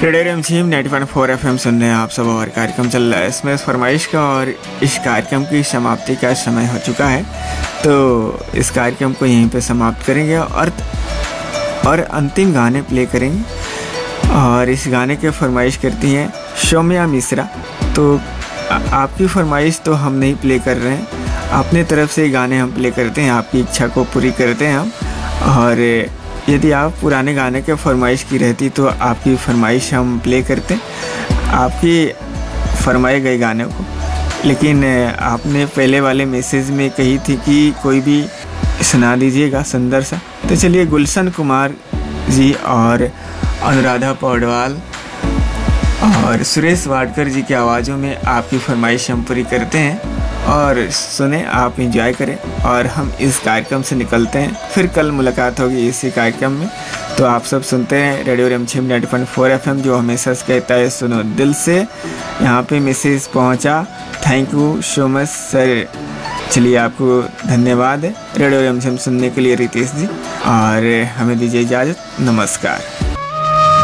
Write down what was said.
Radio रिमझिम 90.4 FM सुन रहे हैं आप सब और कार्यक्रम चल रहा है इसमें फरमाइश का। और इस कार्यक्रम की समाप्ति का समय हो चुका है, तो इस कार्यक्रम को यहीं पे समाप्त करेंगे और अंतिम गाने प्ले करेंगे। और इस गाने के फरमाइश करती हैं शौम्या मिश्रा। तो आपकी फरमाइश तो हम नहीं प्ले कर रहे हैं, अपने तरफ से गाने हम प्ले करते हैं, आपकी इच्छा को पूरी करते हैं हम। और यदि आप पुराने गाने के फरमाइश की रहती तो आपकी फरमाइश हम प्ले करते आपकी फरमाए गए गाने को। लेकिन आपने पहले वाले मैसेज में कही थी कि कोई भी सुना दीजिएगा सुंदर सा। तो चलिए गुलशन कुमार जी और अनुराधा पौडवाल और सुरेश वाडकर जी की आवाज़ों में आपकी फरमाइश हम पूरी करते हैं। और सुने, आप एंजॉय करें और हम इस कार्यक्रम से निकलते हैं। फिर कल मुलाकात होगी इसी कार्यक्रम में। तो आप सब सुनते हैं रेडियो रिमझिम 90.4 FM, जो हमेशा से कहता है सुनो दिल से। यहाँ पे मैसेज पहुँचा, thank you so much sir. चलिए, आपको धन्यवाद रेडियो रिमझिम सुनने के लिए रितेश जी, और हमें दीजिए इजाज़त। नमस्कार।